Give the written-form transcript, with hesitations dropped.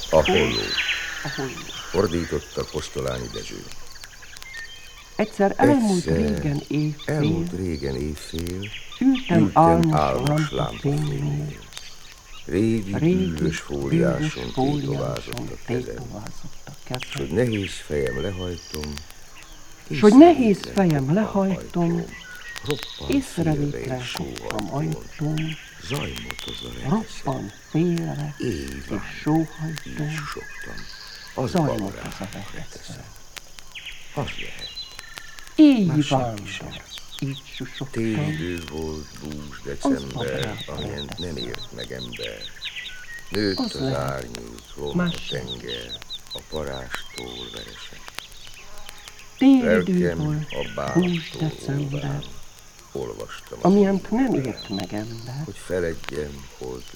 A holló. A holló. Ordította Kosztolányi Dezső. Egyszer elmúlt régen éjfél, ültem álmos lámpafénynél. Régi bűvös fóliáson tétovázott a kezem, s hogy nehéz fejem lehajtom, észrevétlen koptam ajtóm, roppant félre, és sóhajtom, zajmot az a rekeszem. Az lehet. Éjj vándor, így susogtam. Télidő volt, bús december, amilyen nem ért meg ember. Nőtt az árnyék, lomb a tenger, a parástól veresek. Télidő volt, bús december, olvastam, amilyent nem ért meg ember. hogy feledjem, holt